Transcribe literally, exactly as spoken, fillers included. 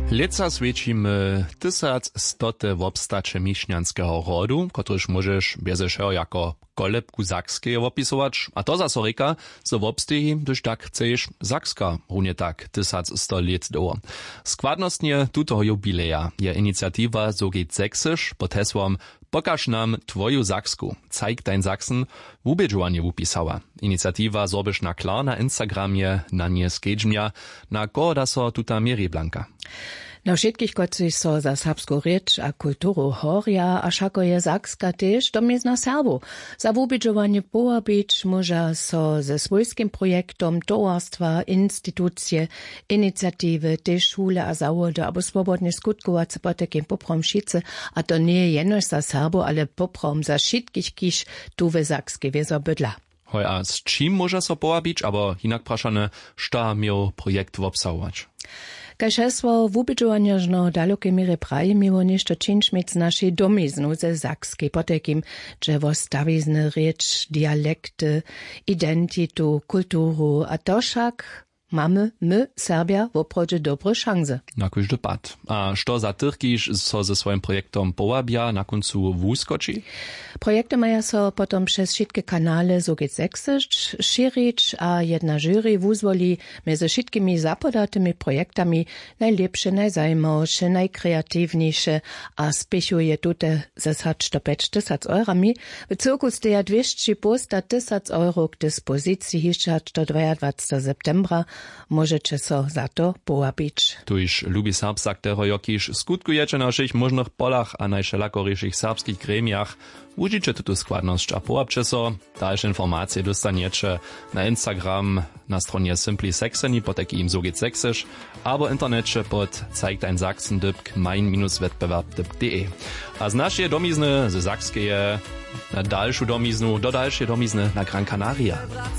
Leca svědčimy tysac stote wobstacze mišňanskeho rodu, kotryž możesz bezešeho jako kolebku Sakskeje opisować, a to zaso reka, so wobstehi, gdyż tak chceš Sakska runie tak tysac sto let doło. Składnostnie tutoho jubileja je inicjatywa So geht Sächsisch pod hesłom Pokaż nam twoju Saksku, zeig dein Sachsen, wubedžovanje wupisała. Inicjatywa zorbiš na klar na Instagramie, na nie skedžmja, na ko da so tuta meri blanka. Na všetkých kocich so za serbsku reč a kulturu horja, a šako je Sakska tež domizna Serbu. Za wubedžovanje powabić moža so ze swojskim projektom towarstwa, institucije, iniciatywy, tež šule a zawody, abo swobodnie skutkować z potekim poprom šice, a to nie jenož za Serbu, ale poprom za všetkých kiž tu ve Sakske wiezo bydla. Hoj, a z čim może so powabić, abo hinak praszane, šta miał projekt wobsahować? Kaž hesło wubedžovanja žno daloke mire praje miło nešto činčmic z naszej domiznu ze Sakskiej, potekim drzewo stawizny reč, dialekty, identitu, kulturu, a to však mamy my, Serbia, w oprodzie dobre szanse. Na każdy pad. A što za tyrkiš so ze swoim projektom powabia na końcu wuskoči? Projekty mają so potom przez wszystkie kanale So geht Sächsisch širić, a jedna jury wuzwoli między wszystkimi zapodatymi projektami najlepsze, najzajmowsze, najkreatywniejsze, a spiechuje tutaj zasad do pięć tysięcy eurami. W cyrku steja dwieście posta tysiąc euro k dyspozycji jeszcze do dwudziestego septembra. Możecie so za to powabić. Tuż lubi Serbsak, tego jakiś skutkujecie na naszych możnych polach a najszelakoryszych serbskich gremiach. Użyjcie tu składność, a połapcie so. Dalsze informacje dostaniecie na Instagram, na stronie Simply Saxony pod takim So geht Sächsisch, albo internecie pod zeig dein Sachsen dypk mein-wettbewerb dypk de. A z naszej domizny ze Sakskeje na dalszą domiznu, do dalszej domizny na Gran Canaria.